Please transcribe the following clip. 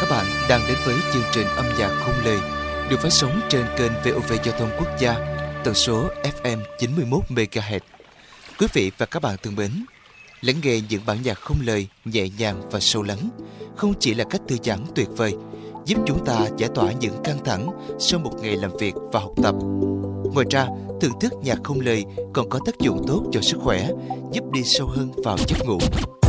các bạn đang đến với chương trình âm nhạc không lời được phát sóng trên kênh VOV Giao thông Quốc gia, tần số FM 91 MHz. Quý vị và các bạn thân mến, lắng nghe những bản nhạc không lời nhẹ nhàng và sâu lắng không chỉ là cách thư giãn tuyệt vời, giúp chúng ta giải tỏa những căng thẳng sau một ngày làm việc và học tập. Ngoài ra, thưởng thức nhạc không lời còn có tác dụng tốt cho sức khỏe, giúp đi sâu hơn vào giấc ngủ.